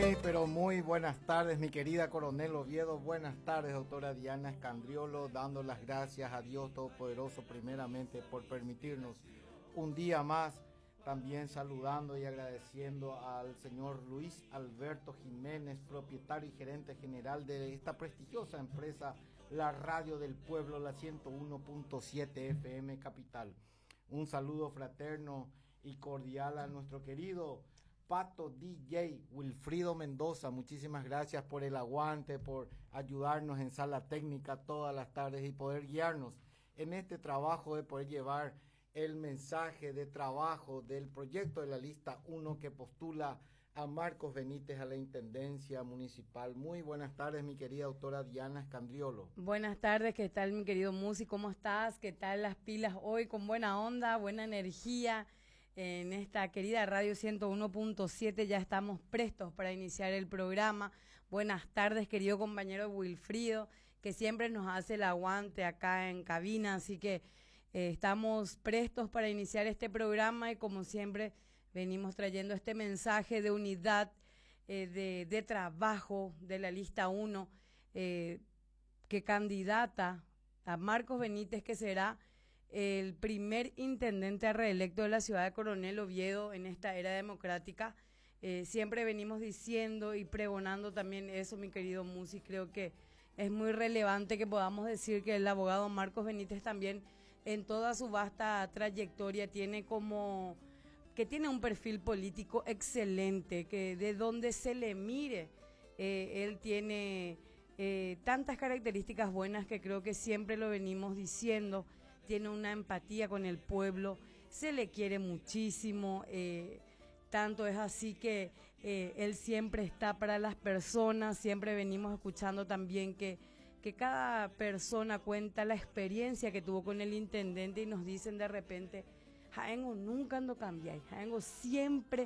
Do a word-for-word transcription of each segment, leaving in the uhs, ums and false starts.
Muy, pero muy buenas tardes, mi querida Coronel Oviedo. Buenas tardes, doctora Diana Escandriolo, dando las gracias a Dios Todopoderoso primeramente por permitirnos un día más. También saludando y agradeciendo al señor Luis Alberto Jiménez, propietario y gerente general de esta prestigiosa empresa, la Radio del Pueblo, la ciento uno punto siete F M Capital. Un saludo fraterno y cordial a nuestro querido Pato D J Wilfrido Mendoza. Muchísimas gracias por el aguante, por ayudarnos en sala técnica todas las tardes y poder guiarnos en este trabajo de poder llevar el mensaje de trabajo del proyecto de la lista uno que postula a Marcos Benítez a la Intendencia Municipal. Muy buenas tardes, mi querida doctora Diana Escandriolo. Buenas tardes, ¿qué tal, mi querido Musi? ¿Cómo estás? ¿Qué tal las pilas hoy? Con buena onda, buena energía. En esta querida Radio ciento uno punto siete ya estamos prestos para iniciar el programa. Buenas tardes, querido compañero Wilfrido, que siempre nos hace el aguante acá en cabina, así que eh, estamos prestos para iniciar este programa y como siempre venimos trayendo este mensaje de unidad, eh, de, de trabajo de la lista uno, eh, que candidata a Marcos Benítez, que será el primer intendente reelecto de la ciudad de Coronel Oviedo en esta era democrática. Eh, siempre venimos diciendo y pregonando también eso, mi querido Musi. Creo que es muy relevante que podamos decir que el abogado Marcos Benítez también en toda su vasta trayectoria tiene como que tiene un perfil político excelente, que de donde se le mire, eh, él tiene eh, tantas características buenas que creo que siempre lo venimos diciendo. Tiene una empatía con el pueblo, se le quiere muchísimo, eh, tanto es así que eh, él siempre está para las personas. Siempre venimos escuchando también que, que cada persona cuenta la experiencia que tuvo con el intendente y nos dicen de repente, Jaengo nunca ando cambiar, Jaengo siempre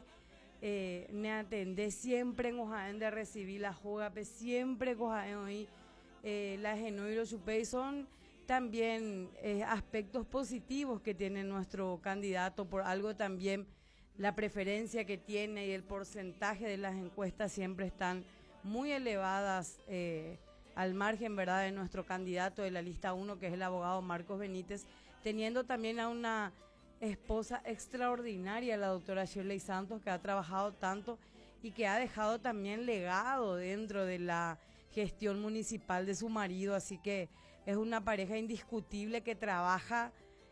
eh, me atendé, siempre en Jaén de recibir la jogape, siempre con Jaén hoy eh, la genoi y los chupé, son también eh, aspectos positivos que tiene nuestro candidato. Por algo también la preferencia que tiene y el porcentaje de las encuestas siempre están muy elevadas eh, al margen, ¿verdad?, de nuestro candidato de la lista uno, que es el abogado Marcos Benítez, teniendo también a una esposa extraordinaria, la doctora Shirley Santos, que ha trabajado tanto y que ha dejado también legado dentro de la gestión municipal de su marido. Así que es una pareja indiscutible que trabaja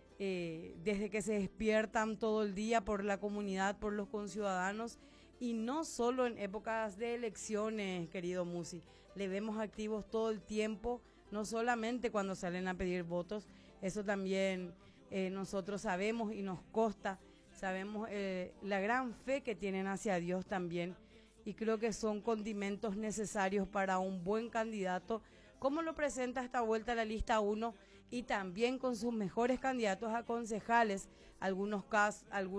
eh, desde que se despiertan todo el día por la comunidad, por los conciudadanos, y no solo en épocas de elecciones, querido Musi. Le vemos activos todo el tiempo, no solamente cuando salen a pedir votos. Eso también eh, nosotros sabemos y nos consta, sabemos eh, la gran fe que tienen hacia Dios también, y creo que son condimentos necesarios para un buen candidato, como lo presenta esta vuelta la lista uno, y también con sus mejores candidatos a concejales, algunos casos, algunos